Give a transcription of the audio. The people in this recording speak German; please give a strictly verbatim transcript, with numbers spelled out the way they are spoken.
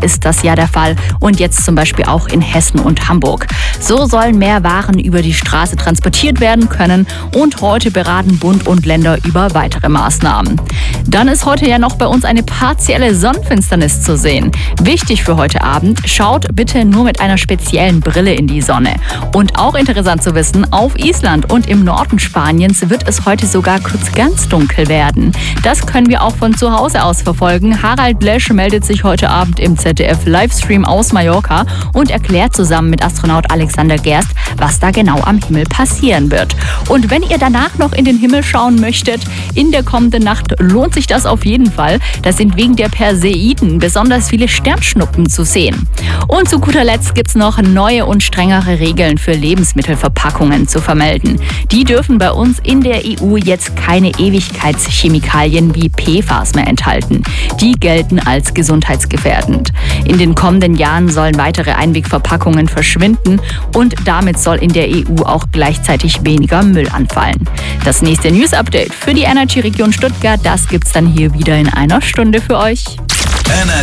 ist das ja der Fall und jetzt zum Beispiel auch in Hessen und Hamburg. So sollen mehr Waren über die Straße transportiert werden können und heute beraten Bund und Länder über weitere Maßnahmen. Dann ist heute ja noch bei uns eine partielle Sonnenfinsternis zu sehen. Wichtig für heute Abend, schaut bitte nur mit einer speziellen Brille in die Sonne. Und auch interessant zu wissen, auf Island und im Norden Spaniens wird es heute sogar kurz ganz dunkel werden. Das können wir auch von zu Hause aus verfolgen. Harald Lesch meldet sich heute Abend im Z D F-Livestream aus Mallorca und erklärt zusammen mit Astronaut Alexander Gerst, was da genau am Himmel passieren wird. Und wenn ihr danach noch in den Himmel schauen möchtet, in der kommenden Nacht lohnt sich das auf jeden Fall. Da sind wegen der Perseiden besonders viele Sternschnuppen zu sehen. Und zu guter Letzt gibt es noch neue und strengere Regeln für Lebensmittelverpackungen zu vermelden. Die dürfen bei uns in der E U jetzt keine Ewigkeitschemikalien wie P F A S mehr enthalten. Die gelten als gesundheitsgefährdend. In den kommenden Jahren sollen weitere Einwegverpackungen verschwinden und damit soll in der E U auch gleichzeitig weniger Müll anfallen. Das nächste News-Update für die Energy-Region Stuttgart, das gibt's dann hier wieder in einer Stunde für euch. Energy.